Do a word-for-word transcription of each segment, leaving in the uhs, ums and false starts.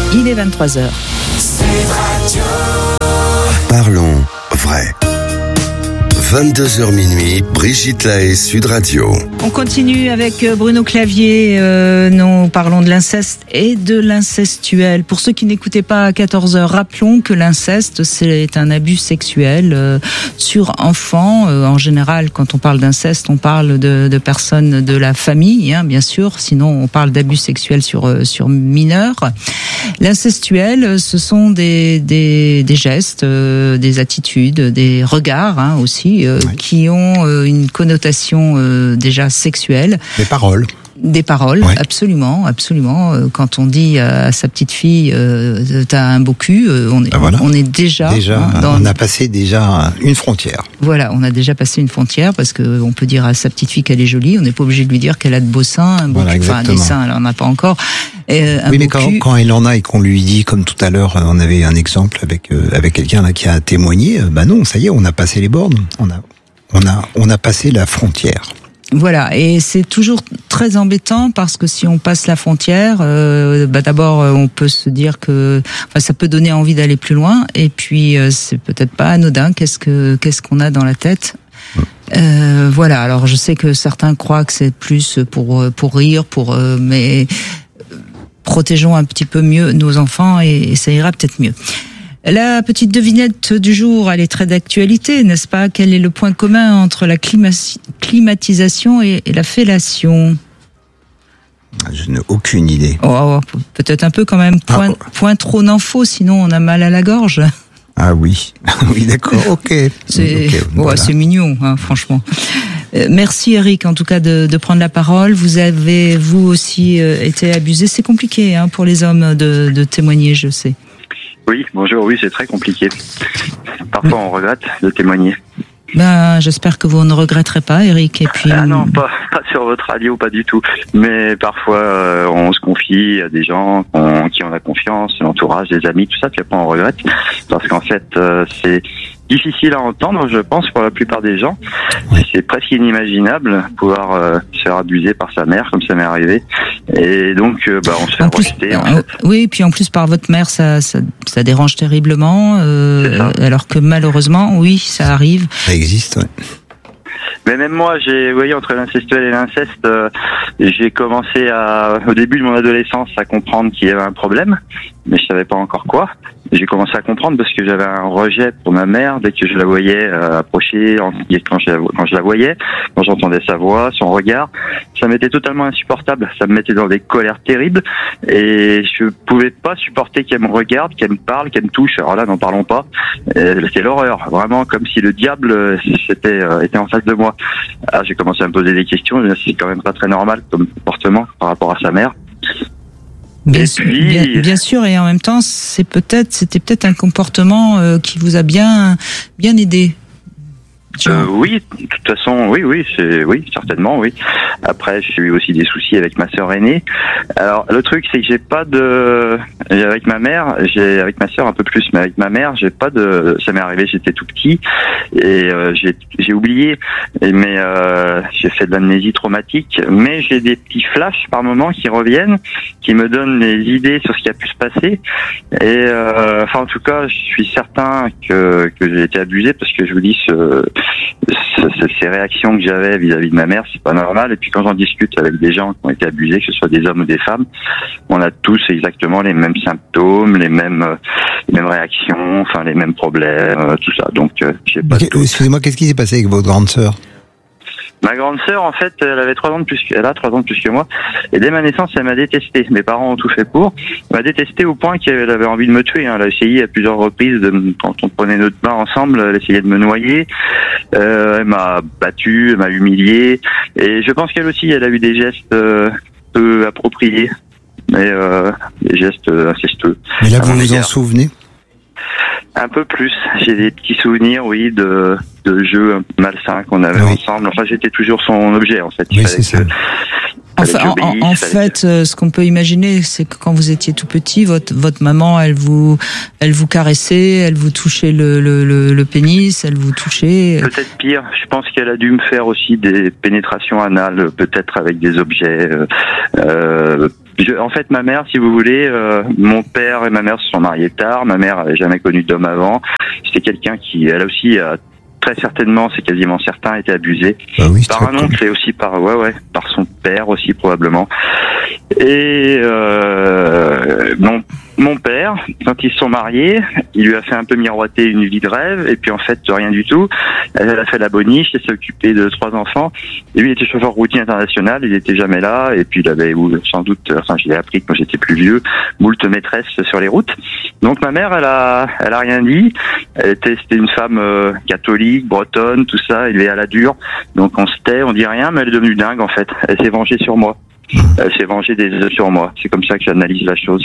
Il est vingt-trois heures. Parlons vrai. vingt-deux heures minuit, Brigitte Lahaie, Sud Radio. On continue avec Bruno Clavier. Euh, nous parlons de l'inceste et de l'incestuel. Pour ceux qui n'écoutaient pas à quatorze heures, rappelons que l'inceste, c'est un abus sexuel euh, sur enfants. Euh, en général, quand on parle d'inceste, on parle de, de personnes de la famille, hein, bien sûr. Sinon, on parle d'abus sexuels sur, sur mineurs. L'incestuel, ce sont des, des, des gestes, euh, des attitudes, des regards hein, aussi, euh, oui. qui ont euh, une connotation euh, déjà sexuelle. Des paroles. Des paroles, ouais. absolument, absolument. Quand on dit à sa petite fille, euh, t'as un beau cul, on est, ben voilà. on est déjà, déjà hein, dans... on a passé déjà une frontière. Voilà, on a déjà passé une frontière parce que on peut dire à sa petite fille qu'elle est jolie, on n'est pas obligé de lui dire qu'elle a de beaux seins, un beau voilà, cul, enfin des seins, elle en a pas encore. Et, oui, mais quand, quand elle en a et qu'on lui dit, comme tout à l'heure, on avait un exemple avec euh, avec quelqu'un là qui a témoigné, bah non, ça y est, on a passé les bornes, on a on a on a passé la frontière. Voilà, et c'est toujours très embêtant parce que si on passe la frontière, euh, bah d'abord on peut se dire que, enfin, ça peut donner envie d'aller plus loin, et puis euh, c'est peut-être pas anodin. Qu'est-ce que qu'est-ce qu'on a dans la tête? Euh, voilà. Alors je sais que certains croient que c'est plus pour pour rire, pour euh, mais protégeons un petit peu mieux nos enfants et, et ça ira peut-être mieux. La petite devinette du jour, elle est très d'actualité, n'est-ce pas? Quel est le point commun entre la clima- climatisation et, et la fellation? Je n'ai aucune idée. Oh, peut-être un peu quand même. Point, ah, oh. point trop d'infos, sinon on a mal à la gorge. Ah oui, oui d'accord, ok. C'est, okay, bon, voilà. C'est mignon, hein, franchement. Euh, merci Eric, en tout cas, de, de prendre la parole. Vous avez, vous aussi, euh, été abusé. C'est compliqué hein, pour les hommes de, de témoigner, je sais. Oui, bonjour, oui, c'est très compliqué. Parfois, on regrette de témoigner. Ben, j'espère que vous ne regretterez pas, Eric. Et puis... Ah non, pas, pas sur votre radio, pas du tout. Mais parfois, euh, on se confie à des gens en qui on a confiance, l'entourage, des amis, tout ça, puis après on regrette. Parce qu'en fait, euh, c'est difficile à entendre, je pense, pour la plupart des gens. C'est presque inimaginable pouvoir euh, se faire abuser par sa mère, comme ça m'est arrivé. Et donc, euh, bah, on se fait en plus, rejeter. En euh, fait. Oui, puis en plus par votre mère, ça, ça, ça dérange terriblement. Euh, alors que malheureusement, oui, ça arrive. Ça existe, ouais. Mais même moi, j'ai, vous voyez, entre l'incestuel et l'inceste, euh, j'ai commencé à, au début de mon adolescence, à comprendre qu'il y avait un problème, mais je savais pas encore quoi. J'ai commencé à comprendre parce que j'avais un rejet pour ma mère dès que je la voyais euh, approcher, quand je, la, quand je la voyais, quand j'entendais sa voix, son regard, ça m'était totalement insupportable. Ça me mettait dans des colères terribles et je pouvais pas supporter qu'elle me regarde, qu'elle me parle, qu'elle me touche. Alors là, n'en parlons pas. C'est l'horreur, vraiment comme si le diable c'était, euh, était en face de moi. Alors, j'ai commencé à me poser des questions. C'est quand même pas très normal comme comportement par rapport à sa mère. Bien, puis... bien, bien sûr, et en même temps, c'est peut-être, c'était peut-être un comportement euh, qui vous a bien, bien aidé. Euh, oui, de toute façon, oui, oui, c'est, oui, certainement, oui. Après, j'ai eu aussi des soucis avec ma sœur aînée. Alors, le truc, c'est que j'ai pas de, avec ma mère, j'ai, avec ma sœur un peu plus, mais avec ma mère, j'ai pas de, ça m'est arrivé, j'étais tout petit, et euh, j'ai, j'ai oublié, mais euh, j'ai fait de l'amnésie traumatique, mais j'ai des petits flashs par moment qui reviennent, qui me donnent des idées sur ce qui a pu se passer, et euh, enfin, en tout cas, je suis certain que, que j'ai été abusé, parce que je vous dis, ce, ces réactions que j'avais vis-à-vis de ma mère, c'est pas normal. Et puis quand j'en discute avec des gens qui ont été abusés, que ce soit des hommes ou des femmes, on a tous exactement les mêmes symptômes, les mêmes, les mêmes réactions, enfin les mêmes problèmes, tout ça. Donc, euh, j'ai pas. Okay, excusez-moi, qu'est-ce qui s'est passé avec votre grande sœur? Ma grande sœur, en fait, elle avait trois ans de plus que, elle a trois ans de plus que moi. Et dès ma naissance, elle m'a détesté. Mes parents ont tout fait pour. Elle m'a détesté au point qu'elle avait envie de me tuer. Hein. Elle a essayé à plusieurs reprises de, quand on prenait notre bain ensemble, elle essayait de me noyer. Euh, elle m'a battu, elle m'a humilié. Et je pense qu'elle aussi, elle a eu des gestes euh, peu appropriés. Mais, euh, des gestes incestueux. Mais là, vous vous en souvenez? Un peu plus. J'ai des petits souvenirs, oui, de, de jeux malsains qu'on avait oui. ensemble. Enfin, j'étais toujours son objet, en fait. Il oui, fallait c'est que, ça. Enfin, en, en, en fait, euh, ce qu'on peut imaginer, c'est que quand vous étiez tout petit, votre votre maman, elle vous elle vous caressait, elle vous touchait le le le, le pénis, elle vous touchait. Peut-être pire. Je pense qu'elle a dû me faire aussi des pénétrations anales, peut-être avec des objets. Euh, euh, je, en fait, ma mère, si vous voulez, euh, mon père et ma mère se sont mariés tard. Ma mère avait jamais connu d'homme avant. C'était quelqu'un qui, elle aussi, a très certainement, c'est quasiment certain, été abusé bah oui, par un oncle et aussi par ouais ouais par son père aussi probablement. Et euh, mon mon père, quand ils se sont mariés, il lui a fait un peu miroiter une vie de rêve et puis en fait rien du tout. Elle a fait la boniche, elle s'est occupée de trois enfants. Et lui il était chauffeur routier international, il était jamais là et puis il avait sans doute, enfin je l'ai appris quand j'étais plus vieux, moult maîtresses sur les routes. Donc ma mère elle a elle a rien dit. Elle était c'était une femme euh, catholique, bretonne, tout ça, élevée à la dure. Donc on se tait, on dit rien, mais elle est devenue dingue en fait. Elle s'est vengée sur moi. Elle s'est vengée des sur moi. C'est comme ça que j'analyse la chose.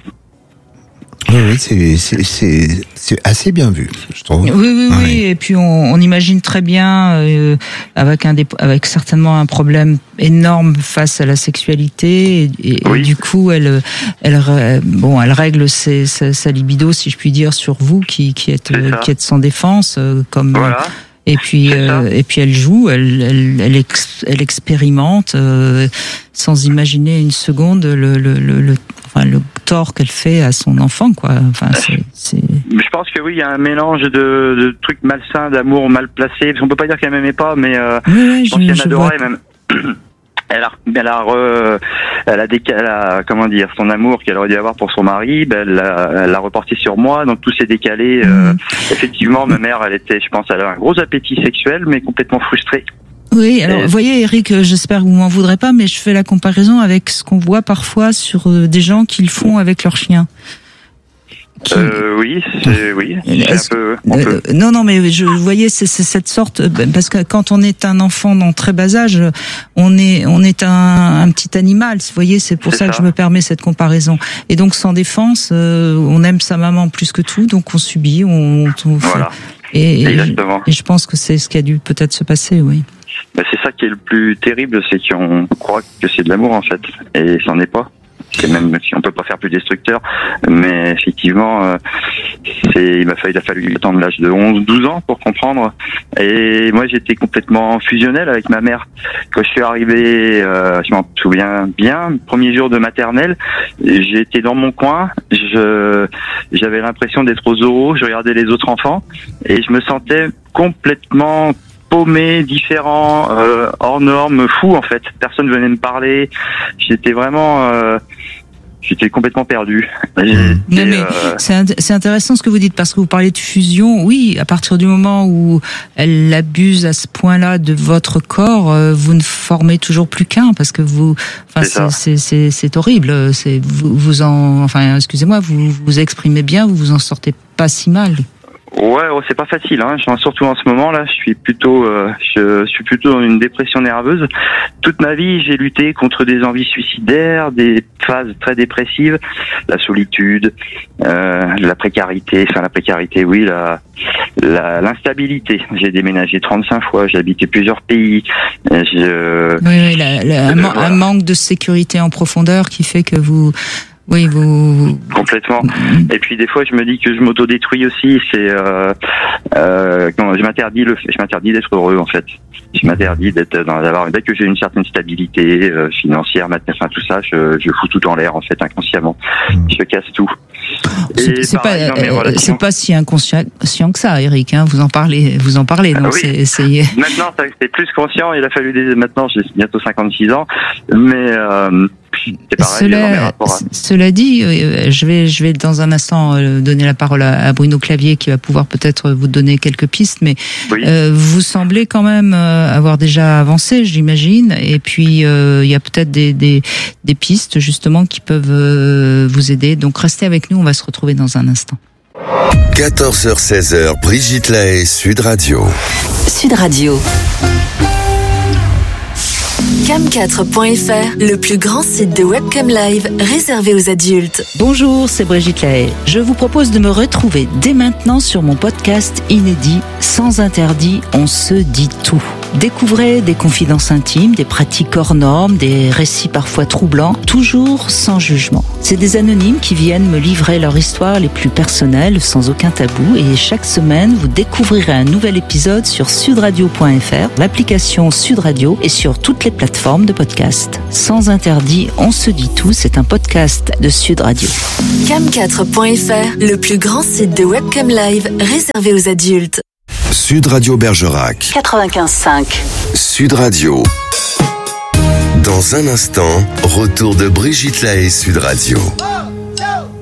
Oui, oui, c'est, c'est, c'est, c'est assez bien vu, je trouve. Oui, oui, oui. oui. Et puis on, on imagine très bien, euh, avec un, avec certainement un problème énorme face à la sexualité, et, et, oui. et du coup, elle, elle, bon, elle règle ses, sa, sa libido, si je puis dire, sur vous, qui, qui êtes, qui êtes sans défense, comme. Voilà. Et puis, euh, et puis elle joue, elle, elle, elle, ex, elle expérimente euh, sans imaginer une seconde le, le, le, le, enfin, le tort qu'elle fait à son enfant, quoi. Enfin, c'est, c'est... Je pense que oui, il y a un mélange de, de trucs malsains, d'amour mal placé. On peut pas dire qu'elle m'aimait pas, mais euh, oui, oui, je pense qu'elle m'adorait vois. même. Elle a, elle a, re, elle a, déca, elle a, comment dire, son amour qu'elle aurait dû avoir pour son mari, ben elle l'a, elle l'a reporté sur moi, donc tout s'est décalé. Mmh. Euh, effectivement, ma mère, elle était, je pense, elle a un gros appétit sexuel, mais complètement frustrée. Oui, alors, vous voyez, Eric, j'espère que vous m'en voudrez pas, mais je fais la comparaison avec ce qu'on voit parfois sur des gens qui le font avec leurs chiens. Qui... Euh, oui, c'est, oui, c'est un peu, on peut. Euh, non, non, mais je, vous voyez, c'est, c'est cette sorte, parce que quand on est un enfant dans très bas âge, on est, on est un, un petit animal. Vous voyez, c'est pour c'est ça, ça que je me permets cette comparaison. Et donc, sans défense, euh, on aime sa maman plus que tout, donc on subit, on, on fait. Voilà. Et, et, et je pense que c'est ce qui a dû peut-être se passer, oui. Ben, c'est ça qui est le plus terrible, c'est qu'on croit que c'est de l'amour, en fait, et c'en est pas. C'est même si on peut pas faire plus destructeur, mais effectivement, euh, c'est, il m'a fallu, il a fallu attendre l'âge de onze, douze ans pour comprendre. Et moi, j'étais complètement fusionnel avec ma mère. Quand je suis arrivé, euh, je m'en souviens bien, premier jour de maternelle, j'étais dans mon coin, je, j'avais l'impression d'être aux oraux, je regardais les autres enfants et je me sentais complètement paumé, différent, euh, hors norme, fou en fait. Personne venait me parler. J'étais vraiment, euh, j'étais complètement perdu. J'étais, non mais euh... c'est, c'est intéressant ce que vous dites parce que vous parlez de fusion. Oui, à partir du moment où elle abuse à ce point-là de votre corps, euh, vous ne formez toujours plus qu'un parce que vous, enfin c'est, c'est, c'est, c'est horrible. C'est vous, vous en, enfin excusez-moi, vous vous exprimez bien, vous vous en sortez pas si mal. Ouais, oh, c'est pas facile, hein. Surtout en ce moment là, je suis plutôt, euh, je suis plutôt dans une dépression nerveuse. Toute ma vie, j'ai lutté contre des envies suicidaires, des phases très dépressives, la solitude, euh, la précarité, enfin la précarité, oui, la, la l'instabilité. J'ai déménagé trente-cinq fois, j'ai habité plusieurs pays. Je... Oui, oui, la, la, un, voilà. un manque de sécurité en profondeur qui fait que vous Oui, vous... Complètement. Et puis des fois, je me dis que je m'autodétruis aussi. C'est, euh, euh, je m'interdis le, je m'interdis d'être heureux en fait. Je m'interdis d'être, d'avoir, dès que j'ai une certaine stabilité euh, financière, matérielle, enfin tout ça, je, je fous tout en l'air en fait inconsciemment. Je casse tout. C'est, c'est pareil, pas, euh, c'est pas si inconscient que ça, Eric. Hein, vous en parlez, vous en parlez. Donc ah oui. c'est, c'est... Maintenant, c'est plus conscient. Il a fallu des. Maintenant, j'ai bientôt cinquante-six ans, mais. Euh, C'est pareil, cela, cela dit, je vais, je vais dans un instant donner la parole à Bruno Clavier qui va pouvoir peut-être vous donner quelques pistes, mais oui. euh, vous semblez quand même avoir déjà avancé, j'imagine, et puis euh, il y a peut-être des, des, des pistes justement qui peuvent euh, vous aider. Donc restez avec nous, on va se retrouver dans un instant. quatorze heures seize heures, Brigitte Lahaie, Sud Radio. Sud Radio. cam quatre point f r, le plus grand site de webcam live réservé aux adultes. Bonjour, c'est Brigitte Lahaie. Je vous propose de me retrouver dès maintenant sur mon podcast inédit Sans interdit, on se dit tout. Découvrez des confidences intimes, des pratiques hors normes, des récits parfois troublants, toujours sans jugement. C'est des anonymes qui viennent me livrer leur histoire les plus personnelles, sans aucun tabou. Et chaque semaine, vous découvrirez un nouvel épisode sur sudradio point f r, l'application Sud Radio et sur toutes les plateformes de podcast. Sans interdit, on se dit tout, c'est un podcast de Sud Radio. cam quatre point f r, le plus grand site de webcam live réservé aux adultes. Sud Radio Bergerac. quatre-vingt-quinze cinq. Sud Radio. Dans un instant, retour de Brigitte Lahaie Sud Radio.